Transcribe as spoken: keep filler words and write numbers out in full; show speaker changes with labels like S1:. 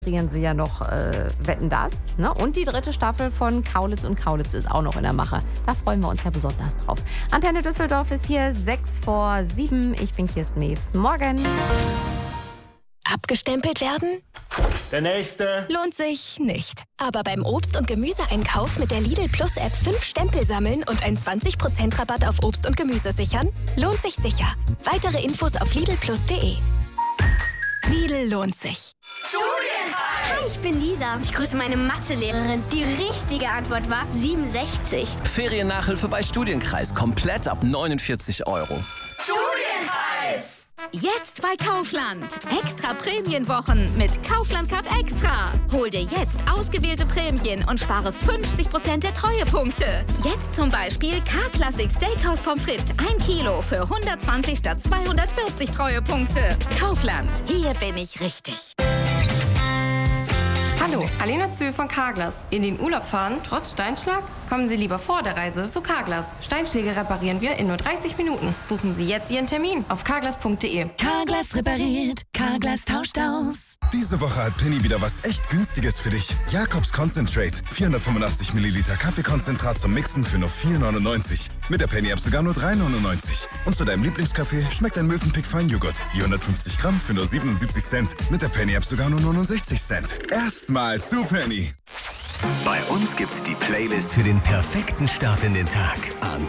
S1: drehen sie ja noch äh, Wetten, das. Ne? Und die dritte Staffel von Kaulitz und Kaulitz ist auch noch in der Mache. Da freuen wir uns ja besonders drauf. Antenne Düsseldorf ist hier sechs vor sieben. Ich bin Kirsten Mews. Morgen.
S2: Abgestempelt werden?
S3: Der nächste.
S2: Lohnt sich nicht. Aber beim Obst- und Gemüseeinkauf mit der Lidl Plus App fünf Stempel sammeln und einen zwanzig Prozent Rabatt auf Obst und Gemüse sichern? Lohnt sich sicher. Weitere Infos auf lidl plus punkt de. Lidl lohnt sich.
S4: Hi, ich bin Lisa. Ich grüße meine Mathelehrerin. Die richtige Antwort war siebenundsechzig.
S5: Feriennachhilfe bei Studienkreis. Komplett ab neunundvierzig Euro.
S6: Studienkreis! Jetzt bei Kaufland. Extra Prämienwochen mit Kaufland Card Extra. Hol dir jetzt ausgewählte Prämien und spare fünfzig Prozent der Treuepunkte. Jetzt zum Beispiel K-Classic Steakhouse Pommes frites. ein Kilo für hundertzwanzig statt zweihundertvierzig Treuepunkte. Kaufland. Hier bin ich richtig.
S7: Hallo, Alena Zühl von Carglass. In den Urlaub fahren, trotz Steinschlag? Kommen Sie lieber vor der Reise zu Carglass. Steinschläge reparieren wir in nur dreißig Minuten. Buchen Sie jetzt Ihren Termin auf carglass punkt de.
S2: Carglass repariert. Carglass tauscht aus.
S8: Diese Woche hat Penny wieder was echt Günstiges für dich. Jakobs Concentrate. vierhundertfünfundachtzig Milliliter Kaffeekonzentrat zum Mixen für nur vier neunundneunzig. Mit der Penny-App sogar nur drei neunundneunzig. Und zu deinem Lieblingskaffee schmeckt ein Mövenpick Feinjoghurt. Je hundertfünfzig Gramm für nur siebenundsiebzig Cent. Mit der Penny-App sogar nur neunundsechzig Cent. Erstmal zu Penny.
S9: Bei uns gibt's die Playlist für den perfekten Start in den Tag.